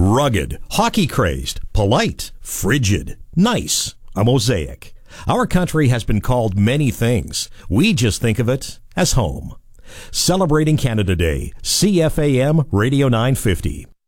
Rugged, hockey-crazed, polite, frigid, nice, a mosaic. Our country has been called many things. We just think of it as home. Celebrating Canada Day, CFAM Radio 950.